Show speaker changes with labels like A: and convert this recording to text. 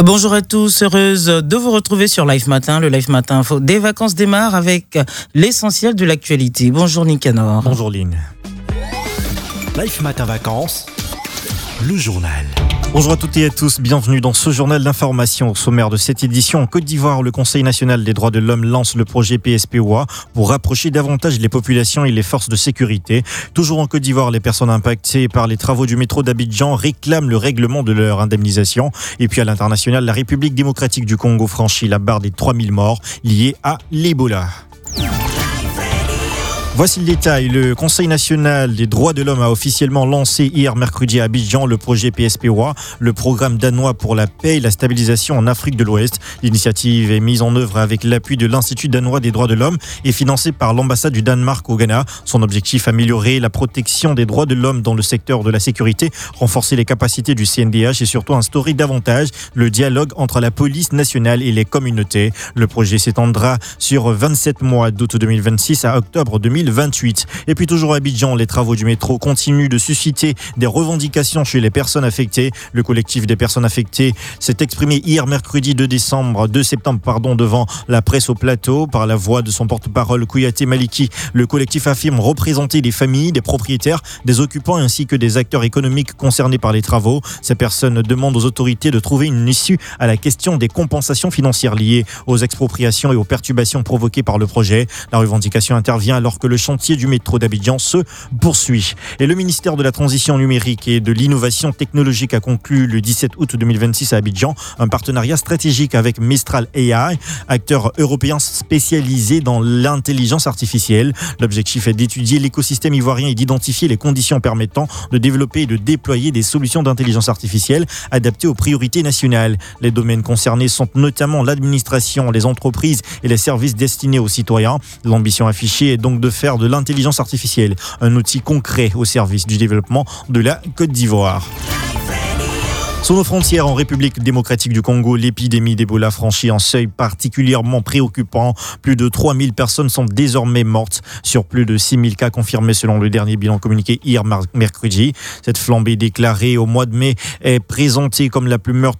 A: Bonjour à tous, heureuse de vous retrouver sur Live Matin. Le Live Matin Info des vacances démarre avec l'essentiel de l'actualité. Bonjour Nicanor.
B: Bonjour Lynn. Live Matin Vacances, le journal. Bonjour à toutes et à tous, bienvenue dans ce journal d'information. Au sommaire de cette édition, en Côte d'Ivoire, le Conseil national des droits de l'homme lance le projet PSPOA pour rapprocher davantage les populations et les forces de sécurité. Toujours en Côte d'Ivoire, les personnes impactées par les travaux du métro d'Abidjan réclament le règlement de leur indemnisation. Et puis à l'international, la République démocratique du Congo franchit la barre des 3000 morts liés à l'Ebola. Voici le détail. Le Conseil national des droits de l'homme a officiellement lancé hier mercredi à Abidjan le projet PSPOA, le programme danois pour la paix et la stabilisation en Afrique de l'Ouest. L'initiative est mise en œuvre avec l'appui de l'Institut danois des droits de l'homme et financée par l'ambassade du Danemark au Ghana. Son objectif, améliorer la protection des droits de l'homme dans le secteur de la sécurité, renforcer les capacités du CNDH et surtout instaurer davantage le dialogue entre la police nationale et les communautés. Le projet s'étendra sur 27 mois d'août 2026 à octobre 2028. Et puis toujours à Abidjan, les travaux du métro continuent de susciter des revendications chez les personnes affectées. Le collectif des personnes affectées s'est exprimé hier mercredi 2 septembre devant la presse au plateau par la voix de son porte-parole Kouyaté Maliki. Le collectif affirme représenter des familles, des propriétaires, des occupants ainsi que des acteurs économiques concernés par les travaux. Ces personnes demandent aux autorités de trouver une issue à la question des compensations financières liées aux expropriations et aux perturbations provoquées par le projet. La revendication intervient alors que le chantier du métro d'Abidjan se poursuit. Et le ministère de la Transition numérique et de l'innovation technologique a conclu le 17 août 2026 à Abidjan un partenariat stratégique avec Mistral AI, acteur européen spécialisé dans l'intelligence artificielle. L'objectif est d'étudier l'écosystème ivoirien et d'identifier les conditions permettant de développer et de déployer des solutions d'intelligence artificielle adaptées aux priorités nationales. Les domaines concernés sont notamment l'administration, les entreprises et les services destinés aux citoyens. L'ambition affichée est donc de faire de l'intelligence artificielle un outil concret au service du développement de la Côte d'Ivoire. Sur nos frontières, en République démocratique du Congo, l'épidémie d'Ebola franchit un seuil particulièrement préoccupant. Plus de 3000 personnes sont désormais mortes sur plus de 6000 cas confirmés selon le dernier bilan communiqué hier mercredi. Cette flambée déclarée au mois de mai est présentée comme la plus